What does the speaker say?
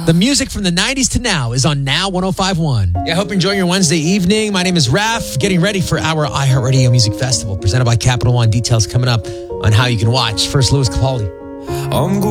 The music from the 90s to now is on Now 105.1. Yeah, I hope you're enjoying your Wednesday evening. My name is Raf, getting ready for our iHeartRadio Music Festival presented by Capital One. Details coming up on how you can watch. First, Louis Capaldi.